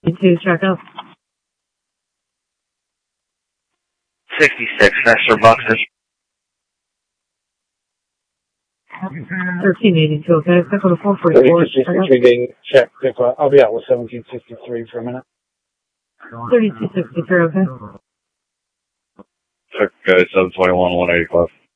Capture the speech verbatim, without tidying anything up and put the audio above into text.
two, check up. sixty-six, Nestor Buxton. thirteen eighty-two, okay? Pick up the four forty-four. Reading, check, pick up. I'll be out with seventeen sixty-three for a minute. thirty-two sixty-three, okay? Check, guys, seven twenty-one, one eighty-five.